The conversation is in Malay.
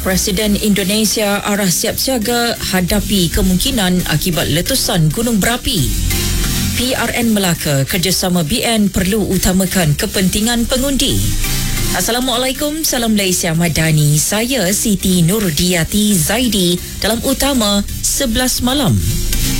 Presiden Indonesia arah siap siaga hadapi kemungkinan akibat letusan gunung berapi. PRN Melaka kerjasama BN perlu utamakan kepentingan pengundi. Assalamualaikum, salam Malaysia Madani. Saya Siti Nurdiati Zaidi dalam Utama 11 Malam.